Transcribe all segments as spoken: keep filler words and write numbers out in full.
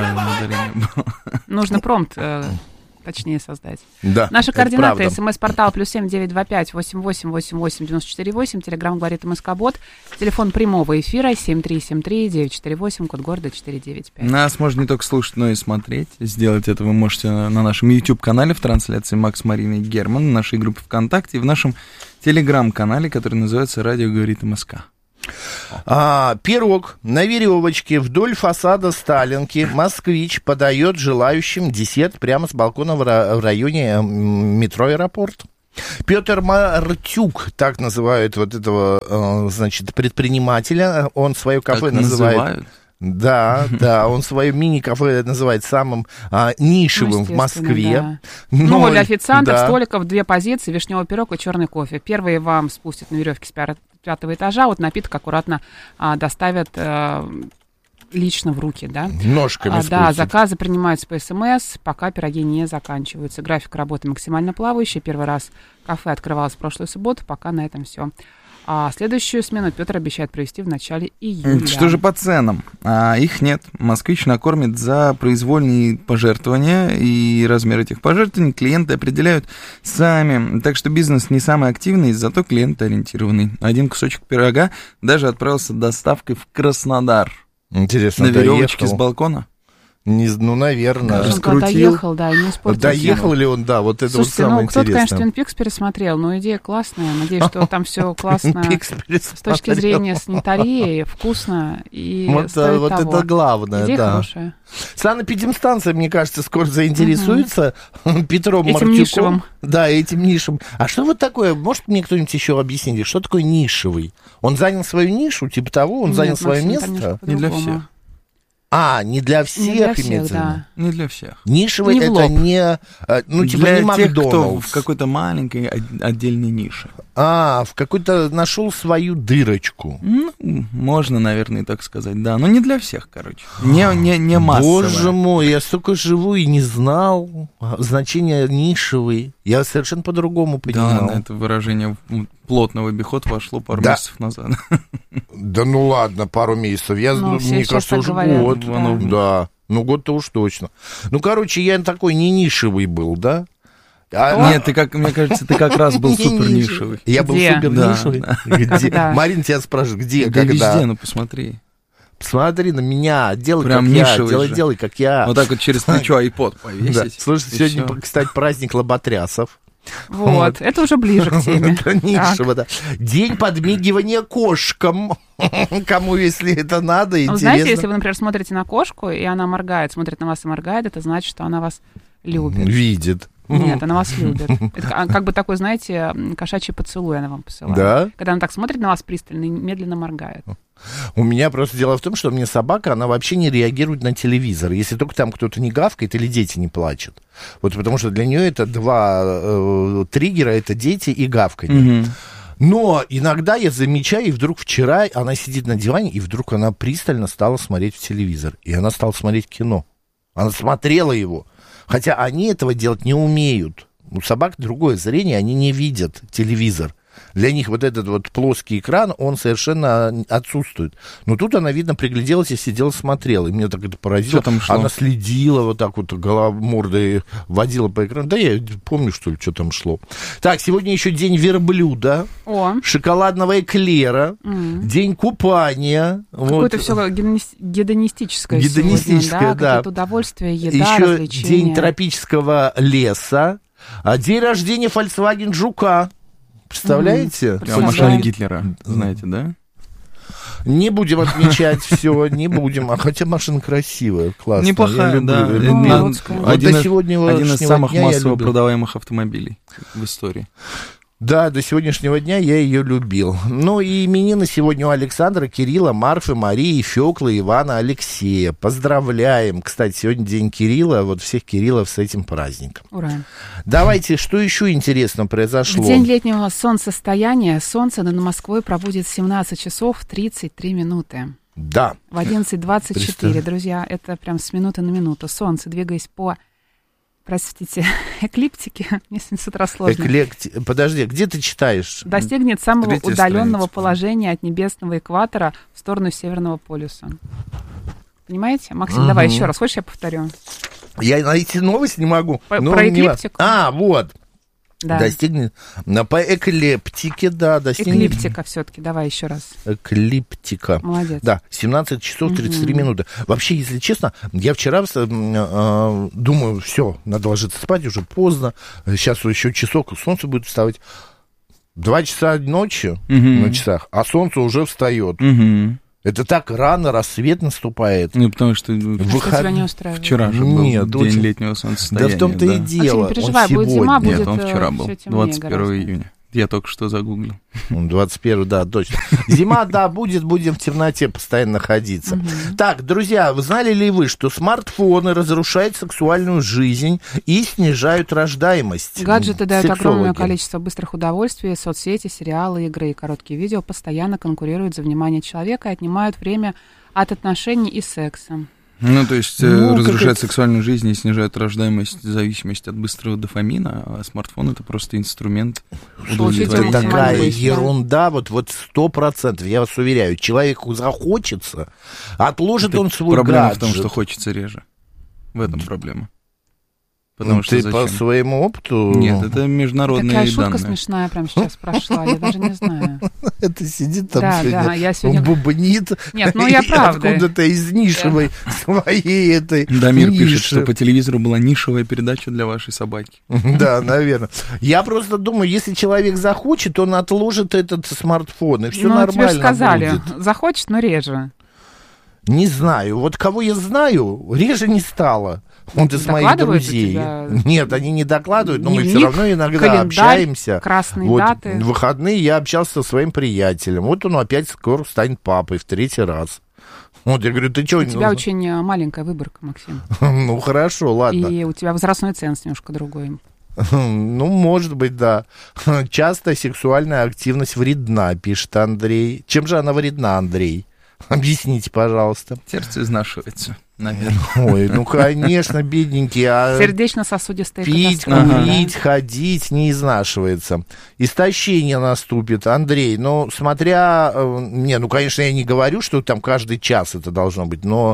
правильное ударение было. Нужно промпт э, точнее создать. Да, Наши координаты: смс-портал плюс семь девять два пять восемь восемь восемь восемь девяносто четыре восемь. Телеграмм говорит МСК-бот. Телефон прямого эфира семь три семь три девять четыре восемь, код города четыре девять пять. Нас можно не только слушать, но и смотреть. Сделать это вы можете на нашем YouTube-канале в трансляции Макс, Марина и Герман, в нашей группе ВКонтакте и в нашем Телеграм-канале, который называется «Радио говорит МСК». А, пирог на веревочке вдоль фасада Сталинки москвич подает желающим десерт прямо с балкона в, ра- в районе метро «Аэропорт». Петр Мартюк, так называют вот этого, значит, предпринимателя, он свое кафе так называет... называют? Да, да, он свое мини-кафе называет самым а, нишевым в Москве. Да. Но, Ноль официантов, да. Столиков, две позиции, вишневый пирог и черный кофе. Первые вам спустят на веревке с пятого этажа, вот напиток аккуратно а, доставят а, лично в руки, да. Ножками а, спустят. Да, заказы принимаются по СМС, пока пироги не заканчиваются. График работы максимально плавающий. Первый раз кафе открывалось в прошлую субботу, пока на этом все. А следующую смену Петр обещает провести в начале июля. Что же по ценам? А, их нет. Москвич накормит за произвольные пожертвования, и размер этих пожертвований клиенты определяют сами. Так что бизнес не самый активный, зато клиентоориентированный. Один кусочек пирога даже отправился доставкой в Краснодар. Интересно, на веревочке доехал. с балкона? Не, ну, наверное. Он доехал, да, и не испортил. Доехал ли он, да, вот это Слушайте, вот самое ну, кто-то, интересное. конечно, Твин Пикс пересмотрел, но идея классная. Надеюсь, что там все классно с точки зрения санитарии, вкусно и вот, стоит вот того. это главное, идея да. хорошая. Санэпидемстанция, мне кажется, скоро заинтересуется угу. Петром этим Мартюком. Нишевым. Да, этим нишем. А что вот такое? Может, мне кто-нибудь еще объяснит, что такое нишевый? Он занял свою нишу, типа того? Он Нет, занял свое Максим, место? Не для всех. А, не для всех, не для всех, имеется да. Не для всех. Нишевый не это не, ну, типа для не тех, Макдоналдс. кто в какой-то маленькой отдельной нише. А, в какой-то нашел свою дырочку. Ну, можно, наверное, так сказать, да. Но не для всех, короче. Не, не, не массово. Боже мой, я столько живу и не знал значения нишевый. Я совершенно по-другому понимал. Да, это выражение плотно в обиход вошло пару да. месяцев назад. Да ну ладно, пару месяцев. Я, ну, мне кажется, уже говорят, год. Да. Ну, да. Ну, год-то уж точно. Ну, короче, я такой не нишевый был, да? А, Нет, ты как, мне кажется, ты как раз был супер нишевый. Я был Где? супер нишевый. Да, Где? Марин тебя спрашивает, где, да когда? Везде, ну посмотри. Посмотри на меня, делай прям как я, делай, же. делай как я. Вот так вот через плечо айпод повесить. Да. Слушай, сегодня, все. кстати, праздник лоботрясов. Вот, вот, это уже ближе к теме. День подмигивания кошкам. Кому, если это надо, интересно. Ну, знаете, если вы, например, смотрите на кошку, и она моргает, смотрит на вас и моргает, это значит, что она вас любит. Видит. Нет, она вас любит. Это как бы такой, знаете, кошачий поцелуй она вам посылает. Да? Когда она так смотрит на вас пристально и медленно моргает. У меня просто дело в том, что у меня собака, она вообще не реагирует на телевизор, если только там кто-то не гавкает или дети не плачут. Вот потому что для нее это два э, триггера, это дети и гавканье. Угу. Но иногда я замечаю, и вдруг вчера она сидит на диване, и вдруг она пристально стала смотреть в телевизор. И она стала смотреть кино. Она смотрела его. Хотя они этого делать не умеют. У собак другое зрение, они не видят телевизор. Для них вот этот вот плоский экран, он совершенно отсутствует. Но тут она, видно, пригляделась и сидела, смотрела. И меня так это поразило. Там шло? Она следила вот так вот, голова, мордой водила по экрану. Да я помню, что ли, что там шло. Так, сегодня еще день верблюда. О. Шоколадного эклера. Mm. День купания. Какое-то вот. Все гедонистическое Гедонистическое, сегодня, да. да. Какое-то удовольствие, еда, еще развлечения. День тропического леса. А день рождения Volkswagen Жука. Представляете? Mm-hmm. Машина Гитлера, знаете, да? Не будем отмечать все, не будем. А хотя машина красивая, классная. Неплохая, да. На, вот один, до сегодняшнего один из самых массово любил. продаваемых автомобилей в истории. Да, до сегодняшнего дня я ее любил. Ну и именины сегодня у Александра, Кирилла, Марфы, Марии, Фёклы, Ивана, Алексея. Поздравляем. Кстати, сегодня день Кирилла, вот всех Кириллов с этим праздником. Ура. Давайте, что еще интересно произошло? В день летнего солнцестояния солнце над Москвой пробудет семнадцать часов тридцать три минуты. Да. В одиннадцать двадцать четыре, друзья, это прям с минуты на минуту. Солнце, двигаясь по... Простите, эклиптики, если с утра сложно. Эклекти... Подожди, где ты читаешь? Достигнет самого Третья удаленного страница. положения от небесного экватора в сторону Северного полюса. Понимаете? Максим, давай еще раз. Хочешь, я повторю? Я найти новость не могу. По- но про не- эклиптику? А, вот. Да. Достигнет. на- По эклиптике, да, достигнет. Эклиптика все-таки. Давай еще раз. Эклиптика. Молодец. Да, семнадцать часов тридцать три минуты. Вообще, если честно, я вчера э, э, думаю, все, надо ложиться спать, уже поздно. Сейчас еще часок, солнце будет вставать. Два часа ночи Мгм. на часах, а солнце уже встает. Мгм. Это так рано, рассвет наступает. Ну, потому что А что Выход- тебя не устраивает? вчера же был Нет, день очень- летнего Да солнцестояния. в том-то и да. дело. Максим, не переживай, он будет зима, сегодня. будет Нет, он вчера э, был, всё темнее двадцать первого гораздо. июня. Я только что загуглил. двадцать первый, да, точно. Зима, да, будет, будем в темноте постоянно находиться. Так, друзья, вы знали ли вы, что смартфоны разрушают сексуальную жизнь и снижают рождаемость? Гаджеты дают Сексологи. огромное количество быстрых удовольствий. Соцсети, сериалы, игры и короткие видео постоянно конкурируют за внимание человека и отнимают время от отношений и секса. Ну, то есть, э, Ну, как разрушают это- сексуальную жизнь и снижают рождаемость, зависимость от быстрого дофамина, а смартфон — это просто инструмент Получить удовлетворения. Это максимально такая быстро. ерунда, вот вот сто процентов, я вас уверяю, человеку захочется, отложит Это он свой проблема гаджет. в том, что хочется реже. В этом проблема. Потому Ну, что ты зачем? по своему опыту... Нет, это международные Такая шутка данные. смешная прямо сейчас прошла, я даже не знаю. Это сидит там Да, сегодня, да, я сегодня- он бубнит. Нет, ну я и правда. Откуда-то из нишевой своей этой Дамир ниши. пишет, что по телевизору была нишевая передача для вашей собаки. Да, наверное. Я просто думаю, если человек захочет, он отложит этот смартфон, и все Ну, нормально тебе же сказали, будет. захочет, но реже. Не знаю. Вот кого я знаю, реже не стало. Вот из моих Докладывают у друзей. тебя? Нет, они не докладывают, но мы все Дневник, равно иногда календарь, общаемся. красные Вот даты. в выходные я общался со своим приятелем. Вот он опять скоро станет папой в третий раз. Вот я говорю, ты что? У тебя очень э, маленькая выборка, Максим. Ну хорошо, ладно. И у тебя возрастной ценз немножко другой. Ну, может быть, да. Часто сексуальная активность вредна, пишет Андрей. Чем же она вредна, Андрей? Объясните, пожалуйста. Сердце изнашивается, наверное. Ой, ну, конечно, бедненький. А Сердечно-сосудистая пить, катастрофа. курить, ходить не изнашивается. Истощение наступит. Андрей, ну, смотря... э, Не, ну, конечно, я не говорю, что там каждый час это должно быть, но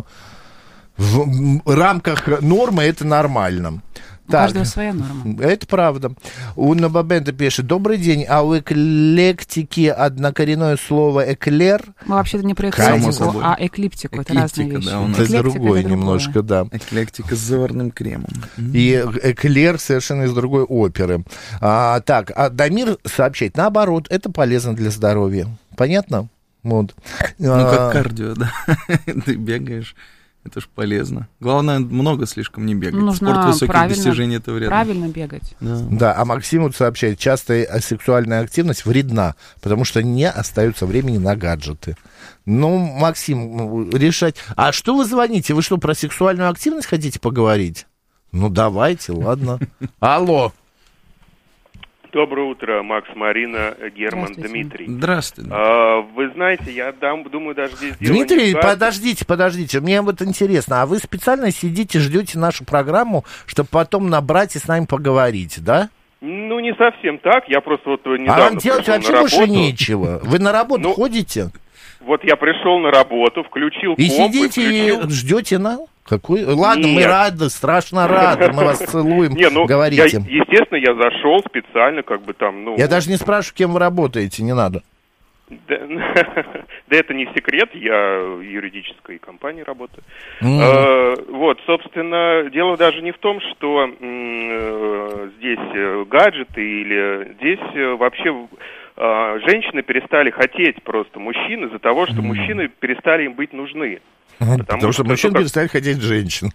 в м, рамках нормы это нормально. У каждого своя норма. Это правда. Уна Бабенда пишет: добрый день, а у эклектики однокоренное слово эклер? Мы вообще-то не про Само эклиптику, собой. а эклиптику. Это Эклиптика, разные вещи. да, у нас. Это Эклектика другое это немножко, да. Эклектика с заварным кремом. И эклер совершенно из другой оперы. А, так, а Дамир сообщает, наоборот, это полезно для здоровья. Понятно? Вот. Ну, А, как кардио, да. Ты бегаешь, это ж полезно. Главное, много слишком не бегать. Нужно Спорт высоких правильно- достижений — это вредно. Правильно бегать. Да. Да, а Максим вот сообщает, частая сексуальная активность вредна, потому что не остается времени на гаджеты. Ну, Максим, решать... А что вы звоните? Вы что, про сексуальную активность хотите поговорить? Ну, давайте, ладно. Алло. Доброе утро, Макс, Марина, Герман, Здравствуйте. Дмитрий. Здравствуйте. А, вы знаете, я дам, думаю, даже здесь дело не Дмитрий, в гаджете. подождите, подождите, мне вот интересно, а вы специально сидите, ждете нашу программу, чтобы потом набрать и с нами поговорить, да? Ну, не совсем так, я просто вот А недавно вам делать пришел вообще на больше работу. нечего. Вы на работу Ну, ходите Вот я пришел на работу, включил и комп, сидите включил... и ждете на... Какой? Ладно, мы Нет. рады, страшно рады, мы вас целуем, Не, ну, говорите. я, естественно, я зашел специально, как бы там, ну... Я даже не спрашиваю, кем вы работаете, не надо. Да, да это не секрет, я в юридической компании работаю. М. Э, вот, собственно, дело даже не в том, что м, э, здесь э, гаджеты или здесь э, вообще э, женщины перестали хотеть просто мужчин из-за того, что мужчины перестали им быть нужны. Потому что что мужчин только- перестали хотеть женщин.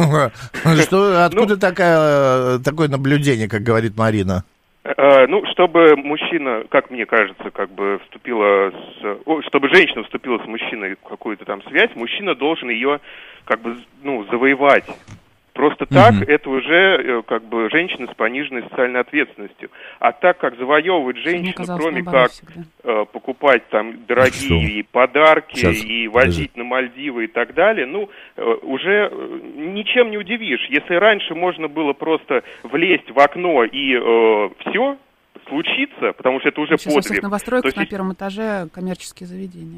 Что, откуда такая, такое наблюдение, как говорит Марина? Э, ну, чтобы мужчина, как мне кажется, как бы вступила с... о, чтобы женщина вступила с мужчиной в какую-то там связь, мужчина должен ее как бы, ну, завоевать. Просто так Мгм. это уже э, как бы женщина с пониженной социальной ответственностью. А так как завоевывать Мне женщину, казалось, кроме наоборот как всегда. э, покупать там Что? дорогие и подарки Сейчас, и возить на Мальдивы и так далее, ну, э, уже э, ничем не удивишь. Если раньше можно было просто влезть в окно и все, случится, потому что это уже Сейчас во всех подвиг. новостройках есть... на первом этаже коммерческие заведения.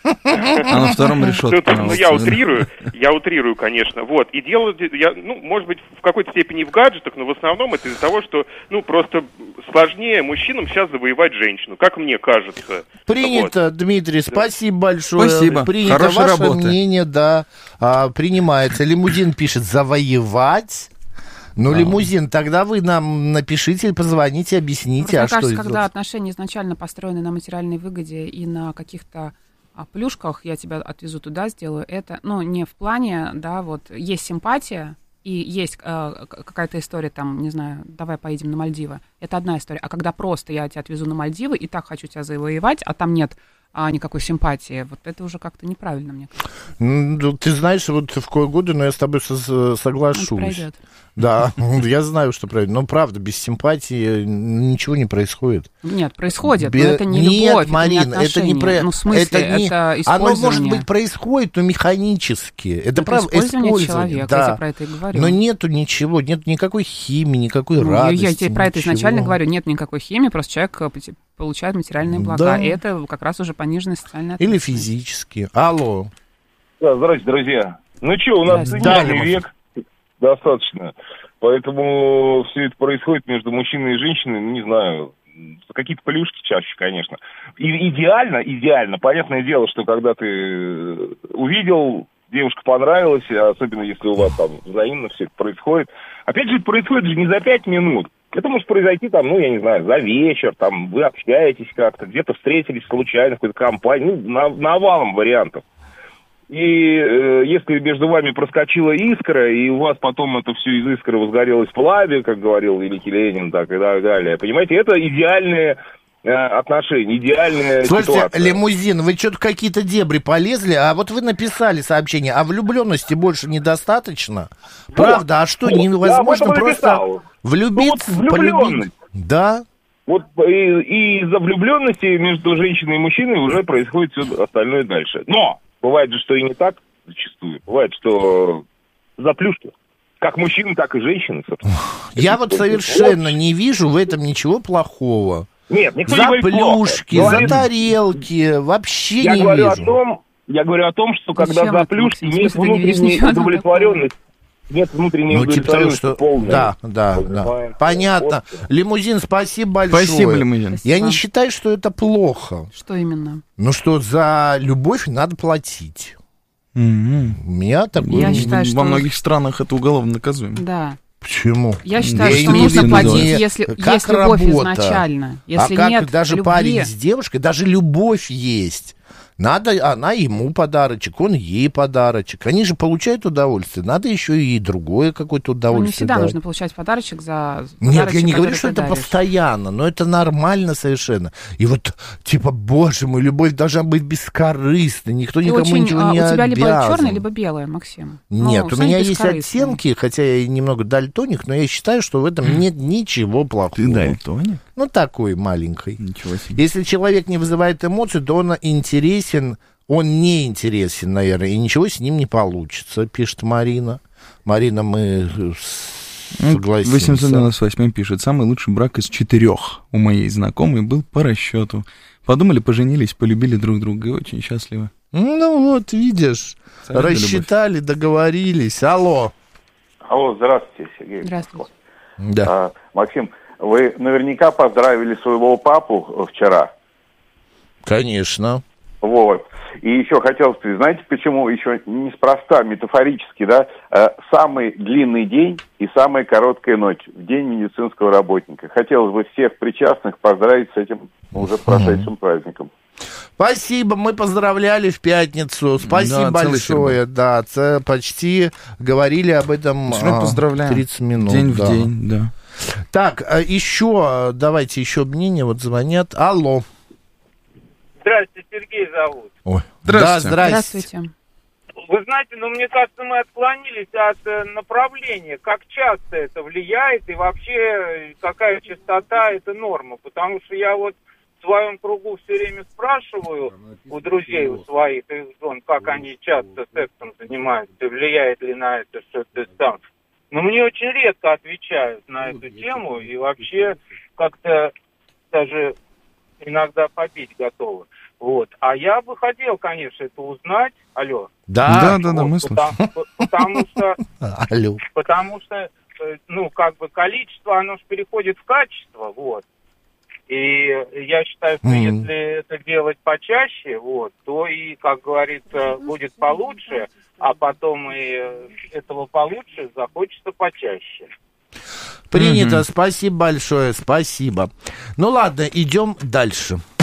А на втором решетка. Ну, я утрирую, я утрирую, конечно. Вот. И дело, я, ну, может быть, в какой-то степени в гаджетах, но в основном это из-за того, что, ну, просто сложнее мужчинам сейчас завоевать женщину, как мне кажется. Принято, вот. Дмитрий, спасибо большое. Спасибо. Принято. Хорошей Ваше работы. мнение, да, а, принимается. Лимузин пишет «завоевать». Ну, а. лимузин, тогда вы нам напишите или позвоните, объясните, Просто, а мне что кажется, сделать? когда отношения изначально построены на материальной выгоде и на каких-то а, плюшках, я тебя отвезу туда, сделаю это, ну, не в плане, да, вот, есть симпатия, и есть э, какая-то история, там, не знаю, давай поедем на Мальдивы, это одна история, а когда просто я тебя отвезу на Мальдивы и так хочу тебя завоевать, а там нет а, никакой симпатии, вот это уже как-то неправильно, мне кажется. Ну, ты знаешь, вот в кое годы, но я с тобой со- соглашусь. Он пройдет. Да, я знаю, что правильно. Но правда, без симпатии ничего не происходит. Нет, происходит, Бе... но это не Нет, любовь, Марин, это не это не про... Ну, в смысле, это, не... это Оно, использование. может быть, происходит, но механически. Это, это правда, использование, использование. человека, Да. я тебе про это и говорю. Но нету ничего, нет никакой химии, никакой ну, радости. Я, я тебе про это ничего. изначально говорю, нет никакой химии, просто человек получает материальные блага, да. и это как раз уже пониженная социальная Или ответственность. физически. Алло. Да, здравствуйте, друзья. Ну что, у нас цивилизованный век достаточно, поэтому все это происходит между мужчиной и женщиной, ну, не знаю, какие-то плюшки чаще, конечно. И идеально, идеально, понятное дело, что когда ты увидел, девушка понравилась, особенно если у вас там взаимно все это происходит. Опять же, это происходит же не за пять минут. Это может произойти там, ну, я не знаю, за вечер, там, вы общаетесь как-то, где-то встретились случайно в какой-то компании, ну, на, навалом вариантов. И э, если между вами проскочила искра, и у вас потом это все из искры возгорелось в пламя, как говорил великий Ленин, так и так далее, понимаете, это идеальные э, отношения, идеальная Слушайте, ситуация. Лимузин, вы что-то какие-то дебри полезли, а вот вы написали сообщение, а влюбленности больше недостаточно? Вот, Правда, а что, вот, невозможно просто влюбиться, ну, вот полюбить? Да. Вот и, и из-за влюбленности между женщиной и мужчиной уже происходит все остальное дальше. Но бывает же, что и не так зачастую. Бывает, что за плюшки. Как мужчины, так и женщины, собственно. Я вот совершенно не вижу в этом ничего плохого. Нет, никто за не говорит плюшки, плохо. за тарелки, вообще я не говорю вижу. О том, я говорю о том, что когда Зачем за это, плюшки Максим? нет В смысле, ты не видишь внутренней ничего удовлетворенности, нет внутренней Ну, типа того, удовлетворенности что... полной. Да, да, да. Понятно. Вот. Лимузин, спасибо большое. Спасибо, Лимузин. Я не считаю, что это плохо. Что именно? Ну, что за любовь надо платить. Mm-hmm. У меня такое... Я считаю, что... Во многих странах это уголовно наказуемо. Да. Почему? Я считаю, Я что имею нужно в виду платить, не если как есть любовь работа. изначально. Если а как нет даже любви... парень с девушкой, даже любовь есть. Надо, она ему подарочек, он ей подарочек. Они же получают удовольствие. Надо еще и другое какое-то Ну, удовольствие не всегда дать. нужно получать подарочек за Нет, подарочек, я не говорю, который что ты это даришь. постоянно, но это нормально совершенно. И вот, типа, боже мой, любовь должна быть бескорыстной, никто Ты никому очень, ничего а, не у тебя обязан. либо черное, либо белое, Максим. Нет, Ну, у меня что-нибудь есть бескорыстное. оттенки, хотя я немного дальтоник, но я считаю, что в этом нет ничего плохого. Ты дальтоник? Ну, такой маленький. Ничего себе. Если человек не вызывает эмоций, то он интересен, он не интересен, наверное, и ничего с ним не получится, пишет Марина. Марина, мы согласимся. восемьсот девяносто восемь пишет, самый лучший брак из четырех у моей знакомой был по расчету. Подумали, поженились, полюбили друг друга и очень счастливы. Ну вот, видишь, Советую, рассчитали, договорились. Алло. Алло, здравствуйте, Сергей. Здравствуйте. Да. А, Максим, вы наверняка поздравили своего папу вчера. Конечно. Вот. И еще хотелось бы, знаете, почему еще неспроста, метафорически, да, э, самый длинный день и самая короткая ночь в день медицинского работника. Хотелось бы всех причастных поздравить с этим уже прошедшим mm-hmm. праздником. Спасибо, мы поздравляли в пятницу. Спасибо да, большое. Да, це почти говорили об этом а, поздравляем. тридцать минут. День да. в день, да. Так, еще, давайте еще мнение, вот звонят. Алло. Здравствуйте, Сергей зовут. Ой. Здравствуйте. Да, здрасте. Здравствуйте. Вы знаете, ну, мне кажется, мы отклонились от э, направления, как часто это влияет и вообще какая частота это норма. Потому что я вот в своем кругу все время спрашиваю у друзей, у своих их жен, как они часто сексом занимаются, влияет ли на это что-то там. Но мне очень редко отвечают на эту тему и вообще как-то даже иногда побить готовы. Вот. А я бы хотел, конечно, это узнать. Алло. Да, да, да, вот, да, мы потому, слушаем. Потому что, Алло. потому что, ну, как бы количество, оно же переходит в качество, вот. И я считаю, что mm. если это делать почаще, вот, то и, как говорится, будет получше, а потом и этого получше захочется почаще. Принято, mm-hmm. Спасибо большое, спасибо. Ну ладно, идем дальше.